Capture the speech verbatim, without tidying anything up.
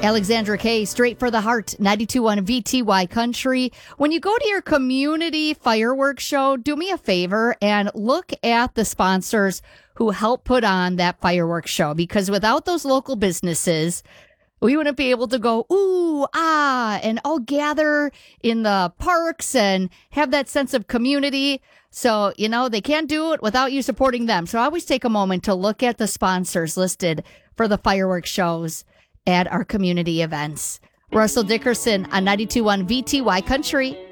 Alexandra Kay, straight for the heart, ninety-two point one V T Y Country. When you go to your community fireworks show, do me a favor and look at the sponsors who help put on that fireworks show, because without those local businesses, we wouldn't be able to go, ooh, ah, and all gather in the parks and have that sense of community. So, you know, they can't do it without you supporting them. So I always take a moment to look at the sponsors listed for the fireworks shows at our community events. Russell Dickerson on ninety-two point one V T Y Country.